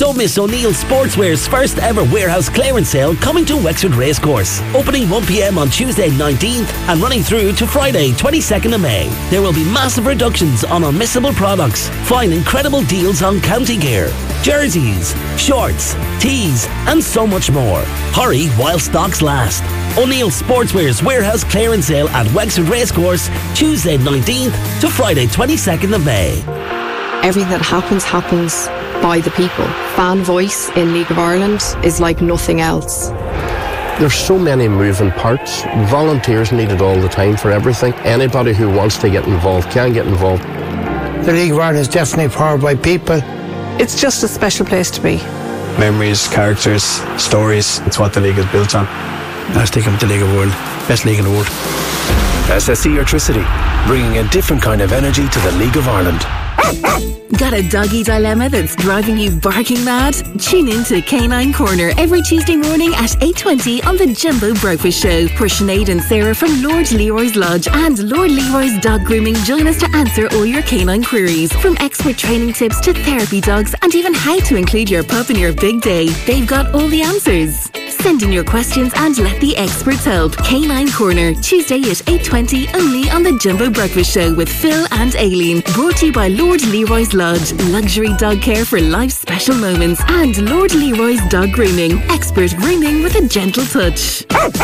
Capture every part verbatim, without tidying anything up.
Don't miss O'Neill Sportswear's first ever warehouse clearance sale coming to Wexford Racecourse. Opening one p m on Tuesday nineteenth and running through to Friday twenty-second of May. There will be massive reductions on unmissable products. Find incredible deals on county gear, jerseys, shorts, tees and so much more. Hurry while stocks last. O'Neill Sportswear's warehouse clearance sale at Wexford Racecourse, Tuesday nineteenth to Friday twenty-second of May. Everything that happens, happens by the people. Fan voice in League of Ireland is like nothing else. There's so many moving parts. Volunteers needed all the time for everything. Anybody who wants to get involved can get involved. The League of Ireland is definitely powered by people. It's just a special place to be. Memories, characters, stories. It's what the league is built on. I stick with the League of the World. Best league in the world. S S E Electricity, bringing a different kind of energy to the League of Ireland. Got a doggy dilemma that's driving you barking mad? Tune in to Canine Corner every Tuesday morning at eight twenty on the Jumbo Breakfast Show, where Sinead and Sarah from Lord Leroy's Lodge and Lord Leroy's Dog Grooming join us to answer all your canine queries, from expert training tips to therapy dogs and even how to include your pup in your big day. They've got all the answers. Send in your questions and let the experts help. Canine Corner, Tuesday at eight twenty, only on the Jumbo Breakfast Show with Phil and Aileen. Brought to you by Lord Leroy's Lodge, luxury dog care for life's special moments, and Lord Leroy's Dog Grooming, expert grooming with a gentle touch.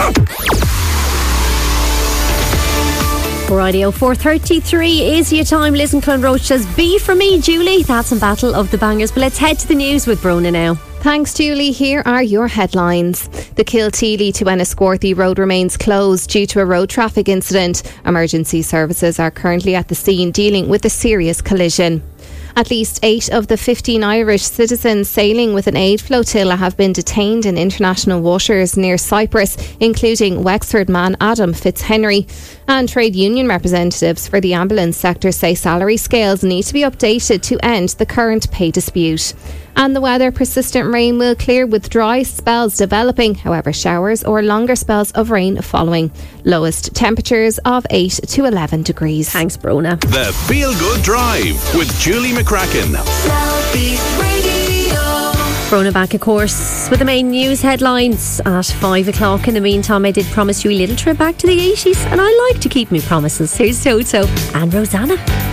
Radio four thirty-three is your time. Listen, Clonrocha's B for me, Julie. That's in Battle of the Bangers. But let's head to the news with Brona now. Thanks, Julie. Here are your headlines. The Kilteely to Enniscorthy road remains closed due to a road traffic incident. Emergency services are currently at the scene dealing with a serious collision. At least eight of the fifteen Irish citizens sailing with an aid flotilla have been detained in international waters near Cyprus, including Wexford man Adam Fitzhenry. And trade union representatives for the ambulance sector say salary scales need to be updated to end the current pay dispute. And the weather, persistent rain will clear with dry spells developing, however showers or longer spells of rain following. Lowest temperatures of eight to eleven degrees. Thanks, Brona. The Feel Good Drive with Julie McCracken. Brona back, of course, with the main news headlines at five o'clock. In the meantime, I did promise you a little trip back to the eighties, and I like to keep my promises. Here's Toto and Rosanna.